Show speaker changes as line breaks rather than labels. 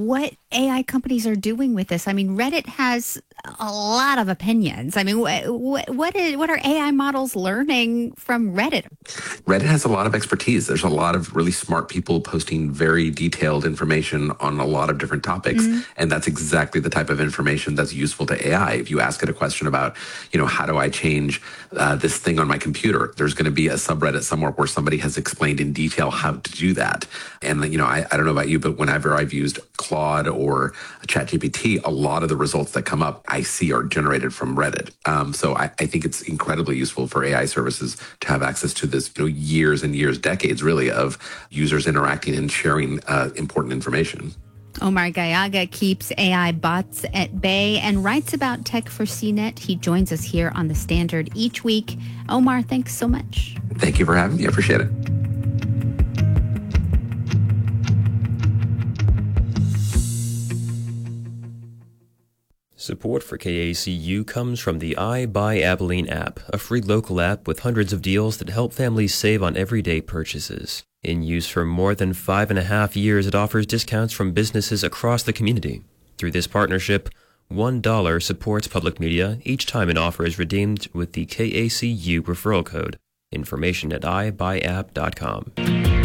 what AI companies are doing with this. I mean, Reddit has a lot of opinions. I mean, what are AI models learning from Reddit?
Reddit has a lot of expertise. There's a lot of really smart people posting very detailed information on a lot of different topics. And that's exactly the type of information that's useful to AI. If you ask it a question about, how do I change this thing on my computer, there's going to be a subreddit somewhere where somebody has explained in detail how to do that. And, I don't know about you, but whenever I've used Claude or ChatGPT, a lot of the results that come up I see are generated from Reddit. So I think it's incredibly useful for AI services to have access to this, years and years, decades really, of users interacting and sharing important information.
Omar Gallaga keeps AI bots at bay and writes about tech for CNET. He joins us here on The Standard each week. Omar, thanks so much.
Thank you for having me. I appreciate it.
Support for KACU comes from the iBuyAbilene app, a free local app with hundreds of deals that help families save on everyday purchases. In use for more than 5.5 years, it offers discounts from businesses across the community. Through this partnership, $1 supports public media each time an offer is redeemed with the KACU referral code. Information at iBuyApp.com.